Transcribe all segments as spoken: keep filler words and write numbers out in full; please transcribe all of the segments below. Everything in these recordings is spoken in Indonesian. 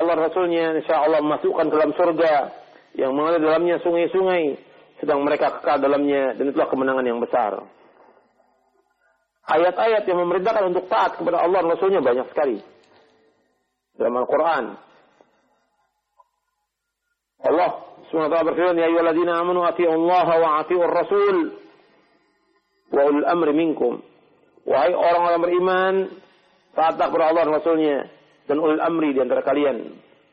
Allah Rasulnya, insya Allah masukkan ke dalam surga yang mengalir dalamnya sungai-sungai, sedang mereka kekal dalamnya, dan itulah kemenangan yang besar. Ayat-ayat yang memerintahkan untuk taat kepada Allah dan Rasulnya banyak sekali dalam Al-Quran. Allah subhanahu wa ta'ala berfirman, ya ayyuhalladzina amanu atii'ullaha wa atii'ur rasul wa ulil amri minkum. Wahai orang-orang beriman, taatlah kepada Allah dan Rasulnya dan ulil amri di antara kalian.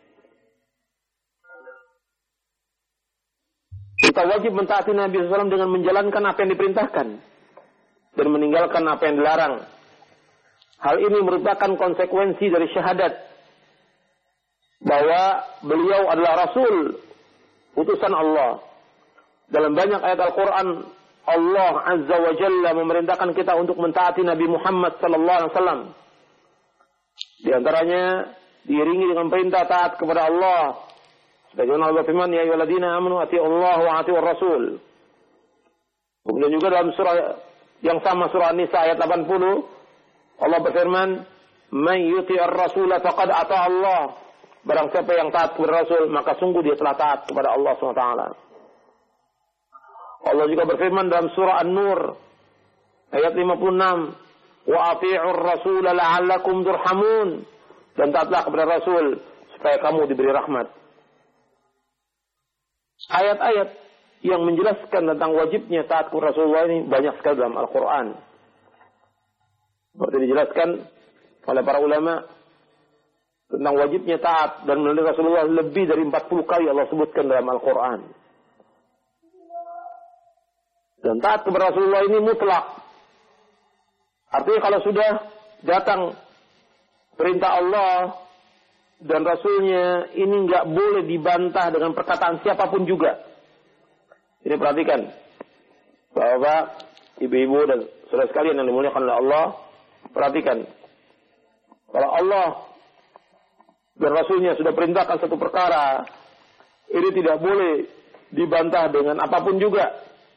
Kita wajib mentaati Nabi shallallahu alaihi wasallam dengan menjalankan apa yang diperintahkan dan meninggalkan apa yang dilarang. Hal ini merupakan konsekuensi dari syahadat bahwa beliau adalah Rasul, utusan Allah. Dalam banyak ayat Al-Quran, Allah Azza wa Jalla memerintahkan kita untuk mentaati Nabi Muhammad sallallahu alaihi wasallam. Di antaranya diiringi dengan perintah taat kepada Allah. Sebagaimana Allah firman, ya ayyuhalladzina amanu atii'ullaha wa atii'ur rasul. Kemudian juga dalam surah yang sama, surah An-Nisa ayat delapan puluh, Allah berfirman, "Man yuti'ir rasula faqad ata'a Allah." Barang siapa yang taat kepada Rasul, maka sungguh dia telah taat kepada Allah subhanahu wa taala. Allah juga berfirman dalam surah An-Nur ayat lima puluh enam, "Wa ati'ur rasul la'allakum turhamun." Dan taatlah kepada Rasul supaya kamu diberi rahmat. Ayat-ayat yang menjelaskan tentang wajibnya taat kepada Rasulullah ini banyak sekali dalam Al-Quran. Seperti dijelaskan oleh para ulama tentang wajibnya taat dan meneladani Rasulullah lebih dari empat puluh kali Allah sebutkan dalam Al-Quran. Dan taat kepada Rasulullah ini mutlak. Artinya kalau sudah datang perintah Allah dan Rasulnya, ini nggak boleh dibantah dengan perkataan siapapun juga. Ini perhatikan, Bapak, ibu-ibu dan saudara sekalian yang dimuliakan oleh Allah, perhatikan. Kalau Allah dan Rasulnya sudah perintahkan satu perkara, ini tidak boleh dibantah dengan apapun juga.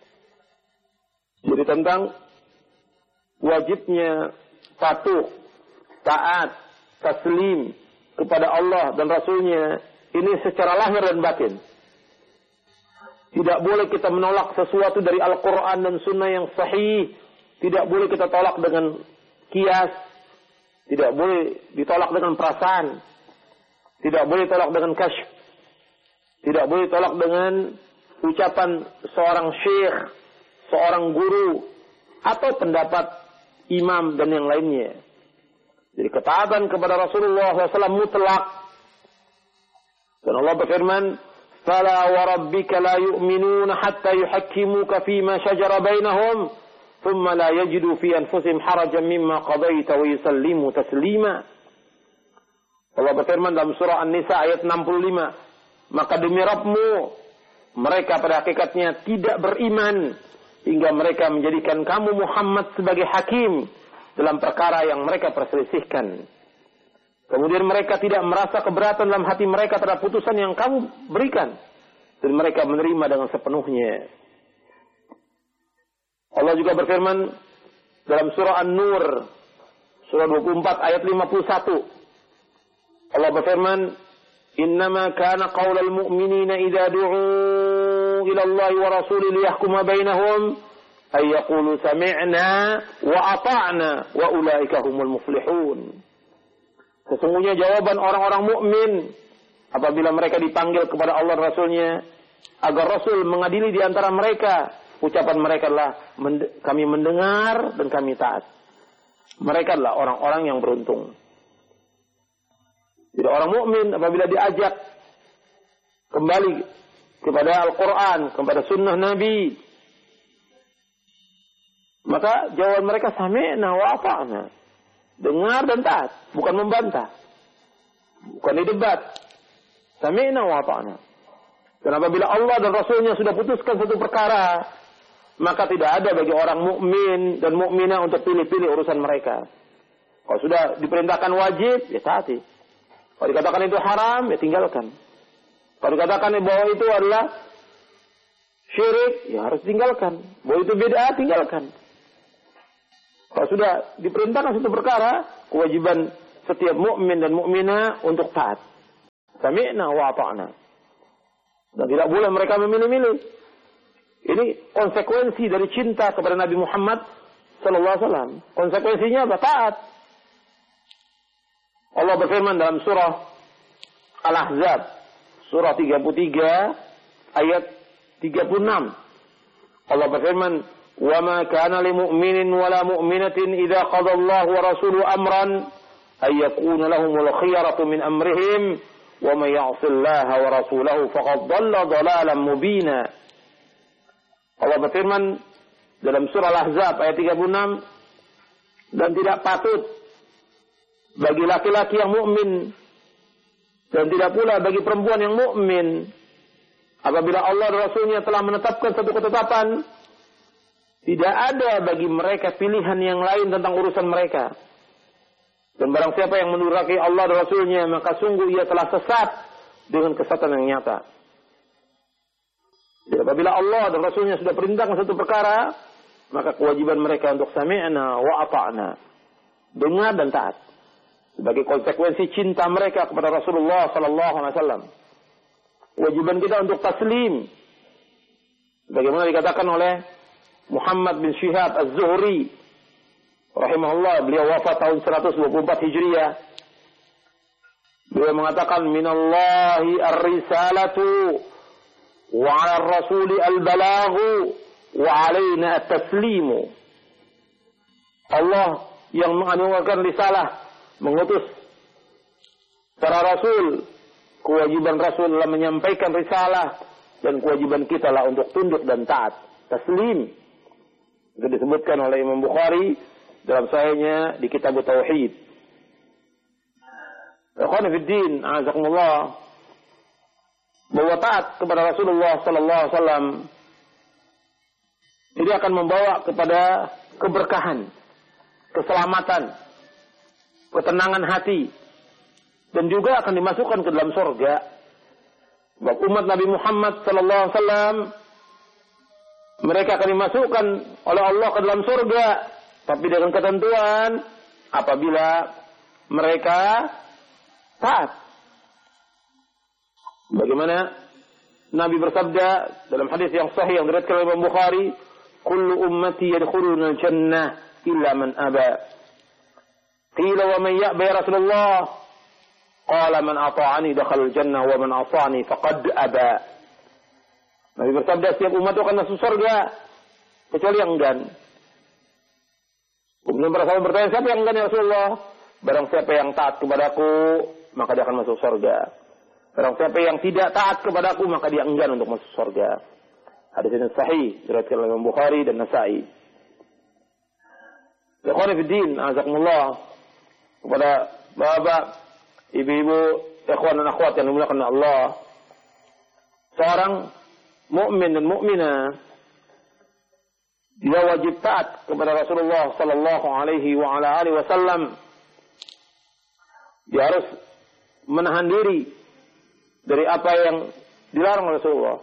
Jadi tentang wajibnya patuh, taat, taslim kepada Allah dan Rasulnya, ini secara lahir dan batin. Tidak boleh kita menolak sesuatu dari Al-Quran dan Sunnah yang sahih. Tidak boleh kita tolak dengan kias. Tidak boleh ditolak dengan perasaan. Tidak boleh tolak dengan kasyf. Tidak boleh tolak dengan ucapan seorang syekh, seorang guru, atau pendapat imam dan yang lainnya. Jadi ketaatan kepada Rasulullah shallallahu alaihi wasallam mutlak. Dan Allah berfirman, "Fala wa rabbika la yu'minuna hatta yuhakkimuka fima shajara bainahum, thumma la yajidu fi anfusihim harajan mimma qadaita wa yusallimu taslima." Allah berfirman dalam surah An-Nisa ayat enam puluh lima, "Maka demi Rabbmu, mereka pada hakikatnya tidak beriman hingga mereka menjadikan kamu Muhammad sebagai hakim dalam perkara yang mereka perselisihkan. Kemudian mereka tidak merasa keberatan dalam hati mereka terhadap putusan yang kamu berikan, dan mereka menerima dengan sepenuhnya." Allah juga berfirman dalam surah An-Nur, surah dua puluh empat ayat lima puluh satu. Allah berfirman, "Innama kana qaulal mu'minina idza du'u ila Allah wa rasulihi liyahkuma bainahum ay yaqulu sami'na wa ata'na wa ulaika humul muflihun." Sesungguhnya jawaban orang-orang mukmin apabila mereka dipanggil kepada Allah dan Rasulnya agar Rasul mengadili di antara mereka, ucapan mereka adalah, kami mendengar dan kami taat. Mereka adalah orang-orang yang beruntung. Jadi orang mukmin apabila diajak kembali kepada Al-Quran, kepada sunnah Nabi, maka jawaban mereka sami'na wa ata'na, dengar dan taat, bukan membantah, bukan didebat. Sami'na wa ata'na. Dan apabila Allah dan Rasulnya sudah putuskan satu perkara, maka tidak ada bagi orang mukmin dan mukminah untuk pilih-pilih urusan mereka. Kalau sudah diperintahkan wajib, ya taati. Kalau dikatakan itu haram, ya tinggalkan. Kalau dikatakan bahwa itu adalah syirik, ya harus tinggalkan. Bahwa itu bid'ah, tinggalkan. Kalau sudah diperintahkan satu perkara, kewajiban setiap mukmin dan mukminah untuk taat. Sami'na wa ata'na. Dan tidak boleh mereka memilih-milih. Ini konsekuensi dari cinta kepada Nabi Muhammad sallallahu alaihi wasallam. Konsekuensinya apa? Taat. Allah berfirman dalam surah Al-Ahzab, surah tiga puluh tiga ayat tiga puluh enam. Allah berfirman, "Wa ma kana lil mu'minin wa la mu'minatin idza qada Allahu wa rasuluhu amran ay yakuna lahumul khiyaratu min amrihim wa may ya'sillaha wa rasulahu faqad dhalla dhalalan mubina." Allah berfirman dalam surah Al-Ahzab ayat tiga puluh enam, dan tidak patut bagi laki-laki yang mukmin dan tidak pula bagi perempuan yang mukmin apabila Allah dan Rasulnya telah menetapkan satu ketetapan, tidak ada bagi mereka pilihan yang lain tentang urusan mereka. Dan barang siapa yang mendurhaki Allah dan Rasulnya, maka sungguh ia telah sesat dengan kesesatan yang nyata. Jadi apabila Allah dan Rasulnya sudah perintahkan satu perkara, maka kewajiban mereka untuk sami'na wa ata'na, dengar dan taat, sebagai konsekuensi cinta mereka kepada Rasulullah sallallahu alaihi wasallam. Kewajiban kita untuk taslim, bagaimana dikatakan oleh Muhammad bin Syihab Az-Zuhri rahimahullah, beliau wafat tahun seratus dua puluh empat Hijriah. Beliau mengatakan, "Minallahi ar-risalatu wa 'ala ar-rasuli al-balaghu wa 'alaina at-taslimu." Allah yang menganugerahkan risalah, mengutus para rasul. Kewajiban Rasul adalah menyampaikan risalah, dan kewajiban kita lah untuk tunduk dan taat, taslim. Itu disebutkan oleh Imam Bukhari dalam sahihnya di Kitab Tauhid. Ikhwan fillah, azakumullah, bahwa taat kepada Rasulullah sallallahu alaihi wasallam ini akan membawa kepada keberkahan, keselamatan, ketenangan hati, dan juga akan dimasukkan ke dalam surga. Sebab umat Nabi Muhammad sallallahu alaihi wasallam, mereka akan dimasukkan oleh Allah ke dalam surga, tapi dengan ketentuan apabila mereka taat. Bagaimana Nabi bersabda dalam hadis yang sahih yang diriwayatkan oleh Imam Bukhari, "Kullu ummati yadkhuluna al-jannah illa man aba." Qila wa man ya'ba ya Rasulullah? Qala man ata'ani dakhala al-jannah wa man 'asani faqad aba. Nabi bersabda, setiap umat itu akan masuk surga kecuali yang enggan. Kemudian para sahabat bertanya, siapa yang enggan ya Rasulullah? Barang siapa yang taat kepadaku, maka dia akan masuk surga. Barang siapa yang tidak taat kepadaku, maka dia enggan untuk masuk surga. Hadis ini sahih, diriwayatkan oleh Imam Bukhari dan Nasa'i. Ikhwan fillah, azakumullah, kepada bapak, ibu-ibu, ikhwan dan akhwat yang dimuliakan oleh Allah, seorang mukmin dan mukminah dia wajib taat kepada Rasulullah sallallahu alaihi wa ala alihi wasallam. Dia harus menahan diri dari apa yang dilarang oleh Rasulullah.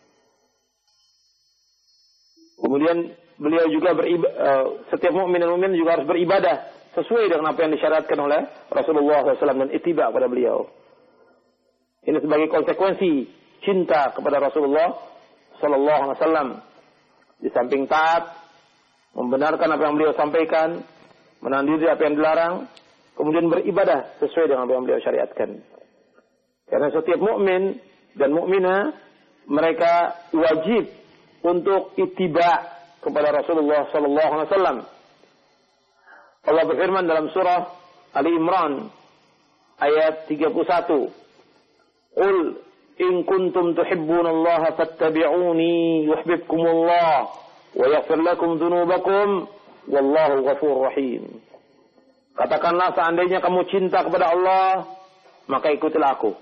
Kemudian beliau juga beribadah, setiap mukmin dan mukmin juga harus beribadah sesuai dengan apa yang disyariatkan oleh Rasulullah sallallahu alaihi wasallam dan ittiba kepada beliau. Ini sebagai konsekuensi cinta kepada Rasulullah sallallahu alaihi wasallam. Di samping taat, membenarkan apa yang beliau sampaikan, menahan diri apa yang dilarang, kemudian beribadah sesuai dengan apa yang beliau syariatkan. Karena setiap mukmin dan mukminah mereka wajib untuk ittiba kepada Rasulullah sallallahu alaihi wasallam. Allah berfirman dalam surah Ali Imran ayat tiga puluh satu. Qul in kuntum tuhibbunallaha fattabi'uni yuhibbukumullah wa yaghfir lakum dzunubakum wallahu ghafurur rahim. Katakanlah, seandainya kamu cinta kepada Allah, maka ikutilah aku.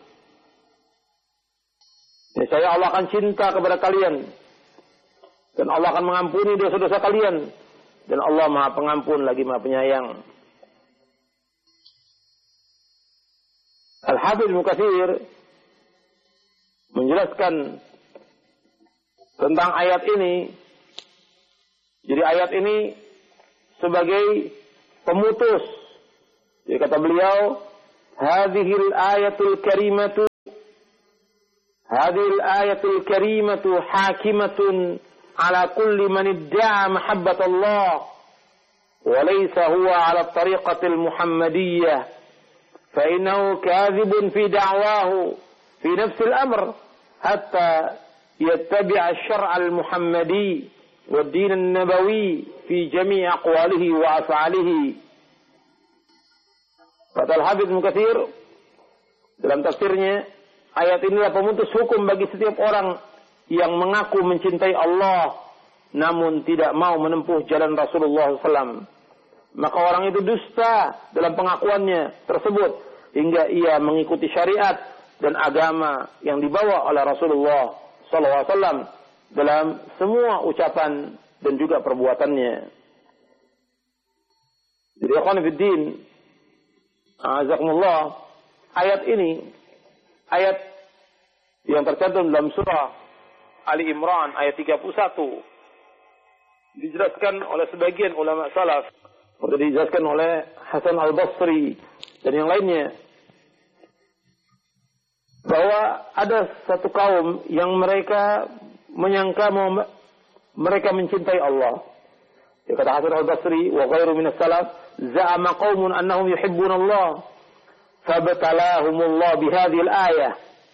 Niscaya Allah akan cinta kepada kalian, dan Allah akan mengampuni dosa-dosa kalian, dan Allah Maha Pengampun lagi Maha Penyayang. Al-Hafidz Ibnu Katsir menjelaskan tentang ayat ini. Jadi ayat ini sebagai pemutus. Jadi kata beliau, hadhil ayatul karimatu Hadhihi al-ayatul karimatu hakimatun ala kulli man idda'a mahabbat Allah wa laysa huwa ala at-tariqati al-muhammadiyyah fa innahu kadhibun fi da'wahu fi nafsi al-amr hatta yattabi'a asy-syar'a al-muhammadi wa ad-din an-nabawi fi jami' aqwalihi wa af'alihi. Kata Al-Hafidz Ibnu Katsir dalam tafsirnya, ayat inilah pemutus hukum bagi setiap orang yang mengaku mencintai Allah namun tidak mau menempuh jalan Rasulullah shallallahu alaihi wasallam. Maka orang itu dusta dalam pengakuannya tersebut hingga ia mengikuti syariat dan agama yang dibawa oleh Rasulullah shallallahu alaihi wasallam dalam semua ucapan dan juga perbuatannya. Jadi ikhwan fiddin, azakumullah, ayat ini ayat yang tercantum dalam surah Ali Imran ayat tiga puluh satu dijelaskan oleh sebagian ulama salaf, seperti dijelaskan oleh Hasan Al-Basri dan yang lainnya, bahwa ada satu kaum yang mereka menyangka mereka mencintai Allah. Ya, kata Hasan Al-Basri, wa ghairu minas salaf za'ama qaumun annahum yuhibbuna Allah fabtalahumullah bihadhil ayah.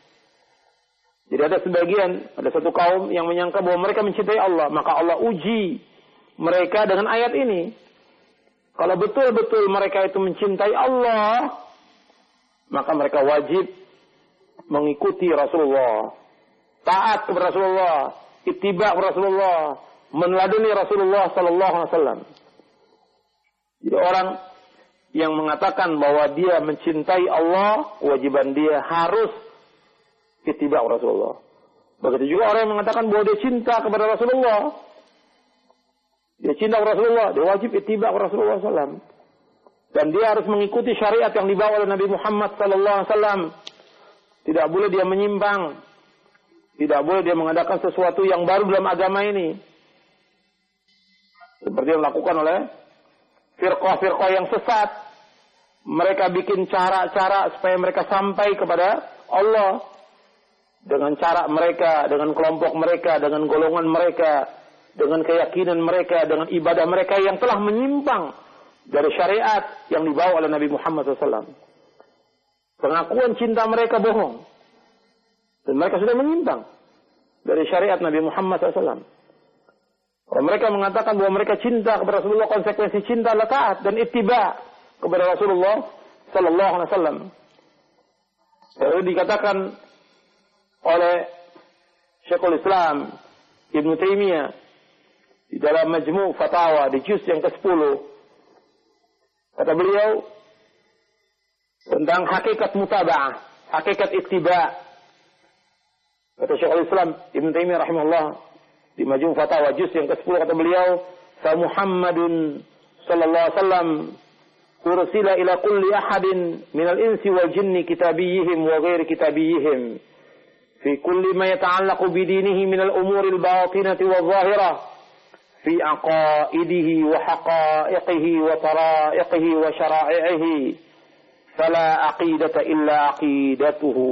Jadi ada sebagian, ada satu kaum yang menyangka bahwa mereka mencintai Allah, maka Allah uji mereka dengan ayat ini. Kalau betul-betul mereka itu mencintai Allah, maka mereka wajib mengikuti Rasulullah, taat kepada Rasulullah, ittiba kepada Rasulullah, meneladani Rasulullah sallallahu alaihi wasallam. Jadi orang yang mengatakan bahwa dia mencintai Allah, kewajiban dia harus ittiba Rasulullah. Begitu juga orang yang mengatakan bahwa dia cinta kepada Rasulullah, dia cinta kepada Rasulullah, dia wajib ittiba Rasulullah sallallahu alaihi wasallam. Dan dia harus mengikuti syariat yang dibawa oleh Nabi Muhammad sallallahu alaihi wasallam. Tidak boleh dia menyimpang. Tidak boleh dia mengadakan sesuatu yang baru dalam agama ini. Seperti yang dilakukan oleh firqah-firqah yang sesat. Mereka bikin cara-cara supaya mereka sampai kepada Allah. Dengan cara mereka, dengan kelompok mereka, dengan golongan mereka, dengan keyakinan mereka, dengan ibadah mereka yang telah menyimpang dari syariat yang dibawa oleh Nabi Muhammad shallallahu alaihi wasallam. Pengakuan cinta mereka bohong. Dan mereka sudah menyimpang dari syariat Nabi Muhammad shallallahu alaihi wasallam. Kalau mereka mengatakan bahwa mereka cinta kepada Rasulullah, konsekuensi cinta adalah taat dan ittiba kepada Rasulullah sallallahu alaihi wasallam. Lalu dikatakan oleh Syekhul Islam Ibnu Taimiyah di dalam Majmu' Fatawa di juz yang kesepuluh, kata beliau tentang hakikat mutaba'ah, hakikat ittiba. Kata Syekhul Islam Ibnu Taimiyah rahimahullah di Majmu' Fatawa juz yang kesepuluh, kata beliau, "Fa Muhammadun sallallahu alaihi wasallam ursila ila kulli ahadin minal insi wal jinni kitabiyihim wa ghairi kitabiyihim fi kulli ma yata'allaqu bidinihi minal umuril batinati wal zahirah fi aqaidihi wa haqa'iqihi wa tara'iqihi wa syara'i'ihi fala aqidata illa aqidatuhu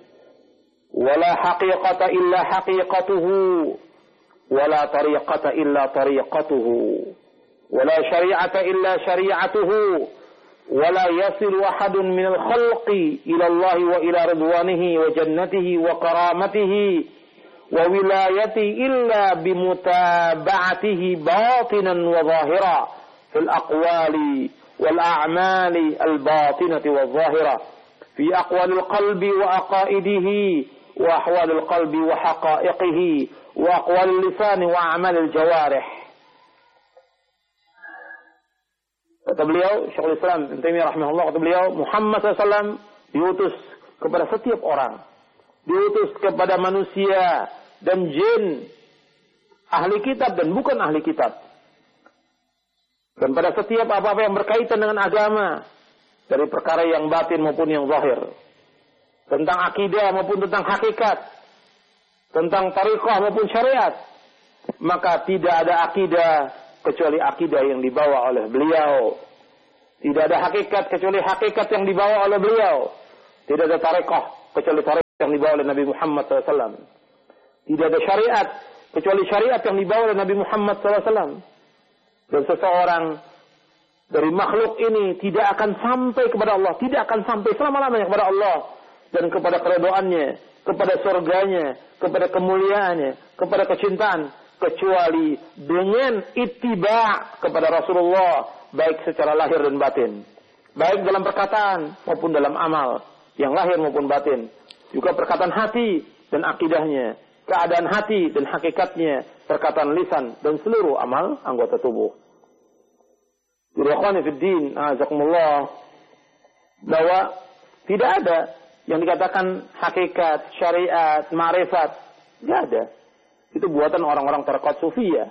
wala haqiqata illa haqiqatuhu wala tariqata illa tariqatuhu wala syari'ata illa syari'atuhu ولا يصل أحد من الخلق إلى الله وإلى رضوانه وجنته وكرامته وولايته إلا بمتابعته باطنا وظاهرا في الأقوال والأعمال الباطنة والظاهرة في أقوال القلب وعقائده وأحوال القلب وحقائقه وأقوال اللسان وأعمال الجوارح. Kata beliau, Syekhul Islam Ibnu Taimiyah rahimahullah, kata beliau, Muhammad shallallahu alaihi wasallam diutus kepada setiap orang. Diutus kepada manusia dan jin, ahli kitab dan bukan ahli kitab. Dan pada setiap apa-apa yang berkaitan dengan agama, dari perkara yang batin maupun yang zahir. Tentang akidah maupun tentang hakikat. Tentang tariqah maupun syariat. Maka tidak ada akidah kecuali akidah yang dibawa oleh beliau. Tidak ada hakikat kecuali hakikat yang dibawa oleh beliau. Tidak ada tarekah kecuali tarekah yang dibawa oleh Nabi Muhammad shallallahu alaihi wasallam. Tidak ada syariat kecuali syariat yang dibawa oleh Nabi Muhammad shallallahu alaihi wasallam. Dan seseorang dari makhluk ini tidak akan sampai kepada Allah, tidak akan sampai selama-lamanya kepada Allah dan kepada keredoannya, kepada surganya, kepada kemuliaannya, kepada kecintaan, kecuali dengan ittiba kepada Rasulullah, baik secara lahir dan batin, baik dalam perkataan maupun dalam amal, yang lahir maupun batin, juga perkataan hati dan akidahnya, keadaan hati dan hakikatnya, perkataan lisan dan seluruh amal anggota tubuh. Jadi ikhwani fid din, azakumullah, bahwa tidak ada yang dikatakan hakikat, syariat, ma'rifat, tidak ada. Itu buatan orang-orang tarekat sufiyah.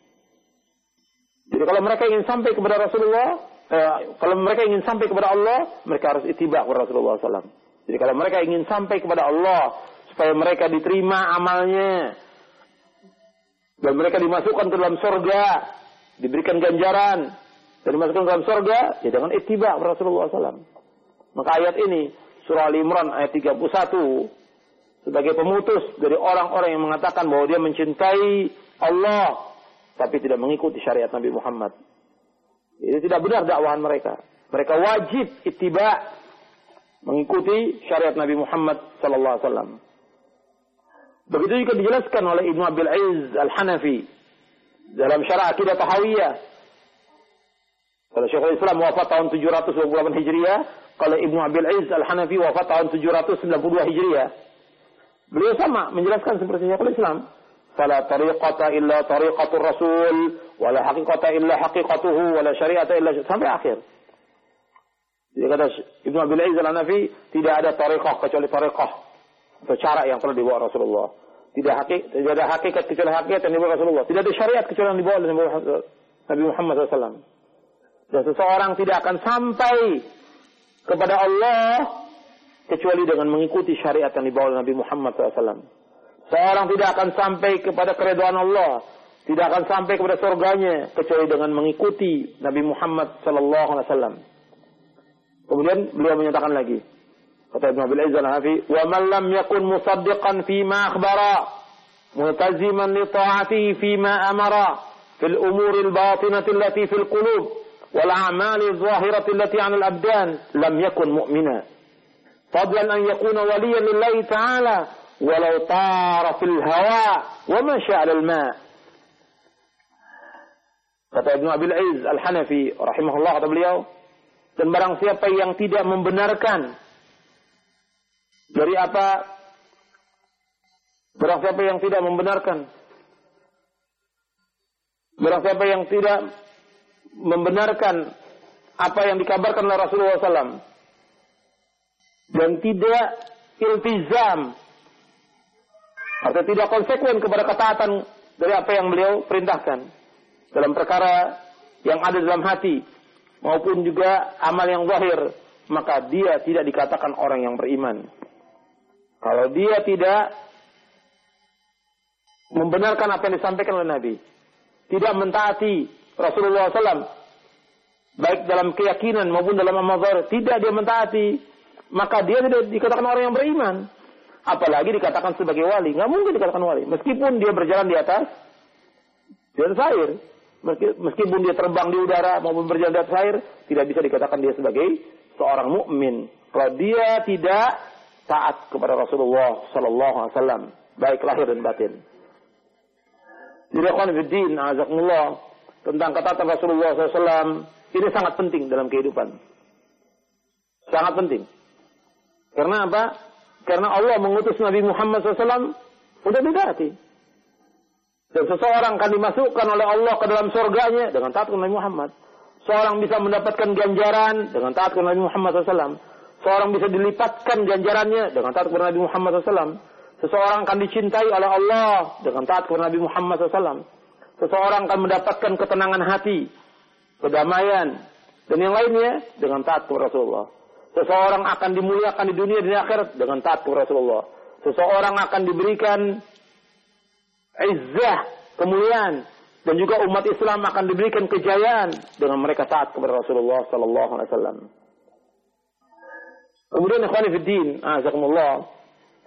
Jadi kalau mereka ingin sampai kepada Rasulullah, eh, kalau mereka ingin sampai kepada Allah, mereka harus ittiba kepada Rasulullah shallallahu alaihi wasallam. Jadi kalau mereka ingin sampai kepada Allah, supaya mereka diterima amalnya, dan mereka dimasukkan ke dalam surga, diberikan ganjaran, dan dimasukkan ke dalam surga, ya dengan ittiba kepada Rasulullah shallallahu alaihi wasallam. Maka ayat ini, surah Al-Imran ayat tiga puluh satu, sebagai pemutus dari orang-orang yang mengatakan bahwa dia mencintai Allah, tapi tidak mengikuti syariat Nabi Muhammad. Ini tidak benar dakwahan mereka. Mereka wajib ittiba, mengikuti syariat Nabi Muhammad sallallahu alaihi wasallam. Begitu juga dijelaskan oleh Ibnu Abil Izz Al-Hanafi dalam Syarah Aqidah Tahawiyah. Kalau Syekhul Islam wafat tahun tujuh ratus dua puluh delapan Hijriah, kalau Ibnu Abil Izz Al-Hanafi wafat tahun tujuh ratus sembilan puluh dua Hijriah. Beliau sama menjelaskan seperti Syekhul Islam. Fala tariqata illa tariqatur Rasul, wala haqiqata illa haqiqatuhu, wala syari'ata illa sampai akhir. Jadi kata Ibnu Abil Izz Al-Hanafi, tidak ada tariqah kecuali tariqah atau cara yang telah dibawa Rasulullah. Tidak hakik, tidak ada hakikat kecuali hakikat yang dibawa Rasulullah. Tidak ada syariat kecuali yang dibawa oleh Nabi Muhammad shallallahu alaihi wasallam. Dan seseorang tidak akan sampai kepada Allah kecuali dengan mengikuti syariat yang dibawa oleh Nabi Muhammad shallallahu alaihi wasallam. Seorang tidak akan sampai kepada keridhaan Allah, tidak akan sampai kepada surganya kecuali dengan mengikuti Nabi Muhammad sallallahu alaihi wasallam. Kemudian beliau menyatakan lagi, kata Ibnu Abil Izz Al-Hanafi, "Wa man lam yakun musaddiqan fi ma akhbara, multaziman li ta'atihi fi ma amara, fil umuri al-batinati allati fil qulub, wal a'mali adh-dhahirati allati 'ala al-abdan, lam yakun mu'mina. Fadlan an yakuna waliyan lillahi ta'ala, walau tara fil hawa wa masya 'ala al-ma'." Kata Ibnu Abil Izz Al-Hanafi rahimahullah, kata beliau, dan barang siapa yang tidak membenarkan dari apa, barang siapa yang tidak membenarkan, barang siapa yang tidak membenarkan apa yang dikabarkan oleh Rasulullah shallallahu alaihi wasallam dan tidak iltizam atau tidak konsekuen kepada ketaatan dari apa yang beliau perintahkan dalam perkara yang ada dalam hati maupun juga amal yang zahir, maka dia tidak dikatakan orang yang beriman. Kalau dia tidak membenarkan apa yang disampaikan oleh Nabi, tidak mentaati Rasulullah shallallahu alaihi wasallam, baik dalam keyakinan maupun dalam amal zahir, tidak dia mentaati, maka dia tidak dikatakan orang yang beriman. Apalagi dikatakan sebagai wali. Nggak mungkin dikatakan wali, meskipun dia berjalan di atas di atas air. Meskipun dia terbang di udara maupun berjalan di atas air, tidak bisa dikatakan dia sebagai seorang mukmin kalau dia tidak taat kepada Rasulullah sallallahu alaihi wasallam, baik lahir dan batin. Jadi ikhwan fillah, azakumullah, tentang ketaatan Rasulullah sallallahu alaihi wasallam ini sangat penting dalam kehidupan. Sangat penting. Karena apa? Karena Allah mengutus Nabi Muhammad sallallahu alaihi wasallam untuk ditaati. Dan seseorang akan dimasukkan oleh Allah ke dalam surganya dengan taat kepada Nabi Muhammad. Seorang bisa mendapatkan ganjaran dengan taat kepada Nabi Muhammad sallallahu alaihi wasallam. Seorang bisa dilipatkan ganjarannya dengan taat kepada Nabi Muhammad sallallahu alaihi wasallam. Seseorang akan dicintai oleh Allah dengan taat kepada Nabi Muhammad sallallahu alaihi wasallam. Seseorang akan mendapatkan ketenangan hati, kedamaian, dan yang lainnya dengan taat kepada Rasulullah. Seseorang akan dimuliakan di dunia dan di akhirat dengan taat kepada Rasulullah. Seseorang akan diberikan izzah, kemuliaan, dan juga umat Islam akan diberikan kejayaan dengan mereka taat kepada Rasulullah sallallahu alaihi wasallam. Kemudian ikhwani fiddin, azakumullah,